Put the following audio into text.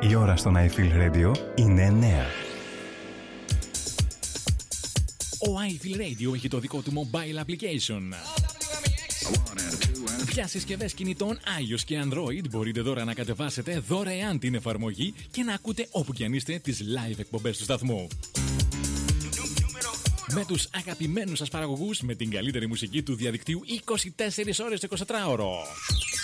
Η ώρα στον I Feel Radio είναι 9. Ο I Feel Radio έχει το δικό του mobile application. Για συσκευές κινητών iOS και Android μπορείτε τώρα να κατεβάσετε δωρεάν την εφαρμογή και να ακούτε όπου κι αν είστε τις live εκπομπές του σταθμού. Με τους αγαπημένους σας παραγωγούς, με την καλύτερη μουσική του διαδικτύου 24 ώρες το 24ωρο.